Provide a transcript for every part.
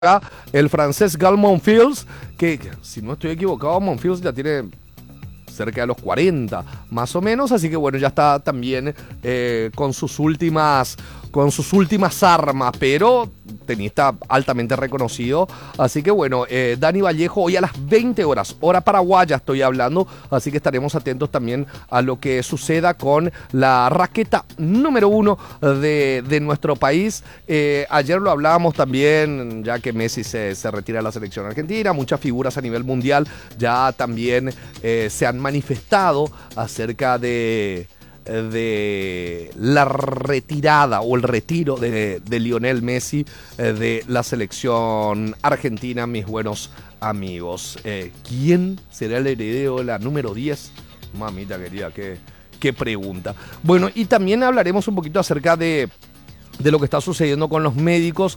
el francés Gal Monfils, que si no estoy equivocado, Monfils ya tiene cerca de los 40 más o menos, así que bueno, ya está también con sus últimas armas, pero tenista altamente reconocido. Así que bueno, Dani Vallejo hoy a las 20 horas, hora paraguaya estoy hablando, así que estaremos atentos también a lo que suceda con la raqueta número 1 de nuestro país. Ayer lo hablábamos también, ya que Messi se retira de la selección argentina, muchas figuras a nivel mundial ya también se han manifestado acerca de la retirada o el retiro de Lionel Messi de la selección argentina, mis buenos amigos. ¿Quién será el heredero de la número 10? Mamita querida, qué pregunta. Bueno, y también hablaremos un poquito acerca de lo que está sucediendo con los médicos.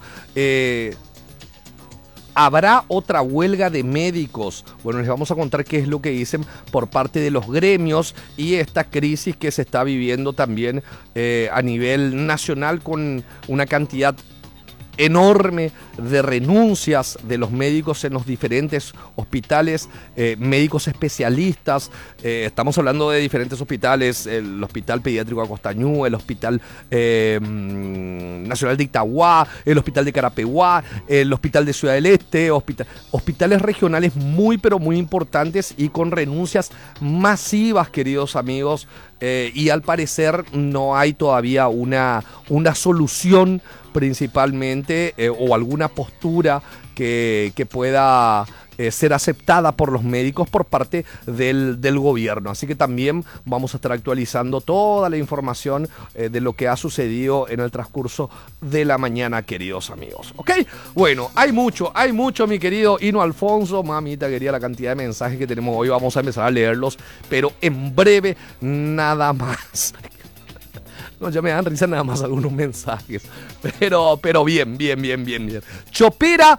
¿Habrá otra huelga de médicos? Bueno, les vamos a contar qué es lo que dicen por parte de los gremios y esta crisis que se está viviendo también a nivel nacional con una cantidad enorme de renuncias de los médicos en los diferentes hospitales, médicos especialistas. Estamos hablando de diferentes hospitales: el Hospital Pediátrico Acostañú, el Hospital Nacional de Itagua, el Hospital de Carapeguá, el Hospital de Ciudad del Este, hospitales regionales muy pero muy importantes y con renuncias masivas, queridos amigos, y al parecer no hay todavía una solución principalmente o alguna postura que pueda ser aceptada por los médicos por parte del gobierno. Así que también vamos a estar actualizando toda la información de lo que ha sucedido en el transcurso de la mañana, queridos amigos. ¿Ok? Bueno, hay mucho, mi querido Hino Alfonso. Mamita querida, la cantidad de mensajes que tenemos hoy. Vamos a empezar a leerlos, pero en breve nada más. No, ya me dan risa nada más algunos mensajes. Pero bien. Chopera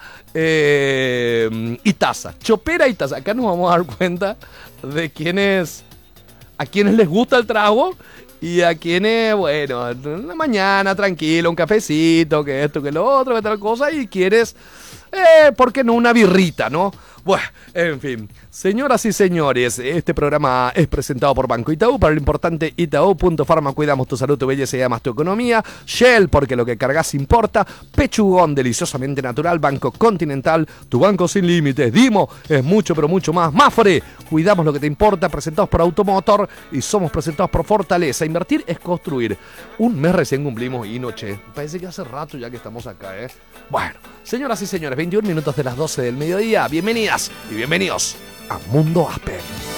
y taza. Chopera y taza. Acá nos vamos a dar cuenta de a quienes les gusta el trago y a quienes, bueno, en la mañana tranquilo, un cafecito, que esto, que lo otro, que tal cosa, y quieres, ¿por qué no una birrita, no? Bueno, en fin, señoras y señores, este programa es presentado por Banco Itaú, para lo importante Itaú.Pharma, cuidamos tu salud, tu belleza y además tu economía. Shell, porque lo que cargas importa. Pechugón, deliciosamente natural. Banco Continental, tu banco sin límites. Dimo, es mucho pero mucho más. Mafre, cuidamos lo que te importa, presentados por Automotor y somos presentados por Fortaleza. Invertir es construir. Un mes recién cumplimos y noche. Parece que hace rato ya que estamos acá, ¿eh? Bueno, señoras y señores, 21 minutos de las 12 del mediodía. Bienvenidas y bienvenidos a Mundo Aspen.